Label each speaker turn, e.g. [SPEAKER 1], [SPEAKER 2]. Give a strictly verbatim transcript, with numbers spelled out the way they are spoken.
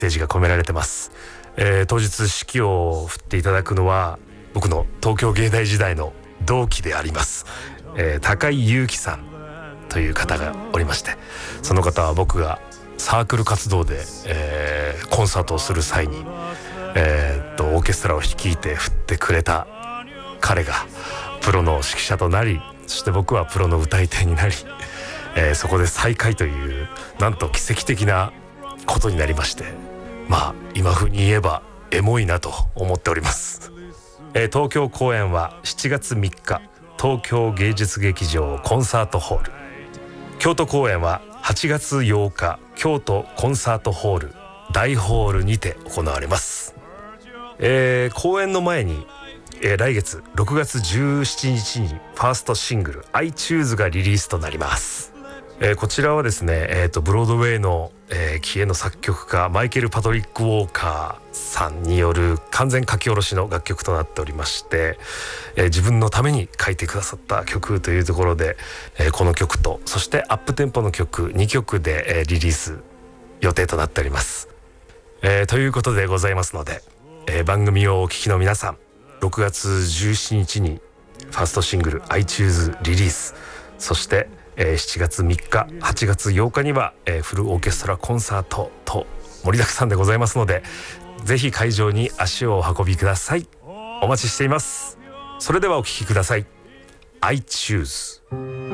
[SPEAKER 1] テージが込められてます。えー、当日指揮を振っていただくのは僕の東京芸大時代の同期であります、えー、高井祐樹さんという方がおりまして、その方は僕がサークル活動で、えー、コンサートをする際に、えー、っとオーケストラを率いて振ってくれた彼がプロの指揮者となり、そして僕はプロの歌い手になり、えー、そこで再会というなんと奇跡的なことになりまして、まあ今風に言えばエモいなと思っております。えー、東京公演はしちがつみっか東京芸術劇場コンサートホール、京都公演ははちがつようか京都コンサートホール大ホールにて行われます。えー、公演の前に、えー、来月ろくがつじゅうしちにちにファーストシングル I Choose がリリースとなります。えー、こちらはですね、えー、とブロードウェイの、えー、気鋭の作曲家マイケル・パトリック・ウォーカーさんによる完全書き下ろしの楽曲となっておりまして、えー、自分のために書いてくださった曲というところで、えー、この曲とそしてアップテンポの曲にきょくで、えー、リリース予定となっております。えー、ということでございますので、えー、番組をお聴きの皆さん、ろくがつじゅうしちにちにファーストシングル I Choose リリース、そしてえー、しちがつみっかはちがつようかには、えー、フルオーケストラコンサートと盛りだくさんでございますので、ぜひ会場に足をお運びください。お待ちしています。それではお聴きください。 I Choose